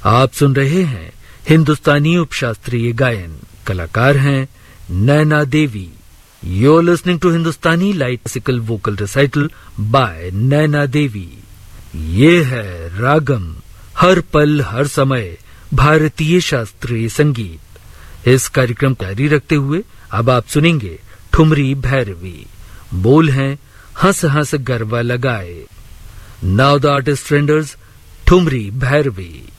आप सुन रहे हैं हिंदुस्तानी उपशास्त्रीय गायन। कलाकार हैं Naina Devi. You're listening to Hindustani light classical vocal recital bye Naina Devi. ये है रागम, हर पल हर समय भारतीय शास्त्रीय संगीत। इस कार्यक्रम को जारी रखते हुए अब आप सुनेंगे ठुमरी भैरवी। बोल हैं हंस हंस गरबा लगाए। Now the artist renders thumri Bhairavi.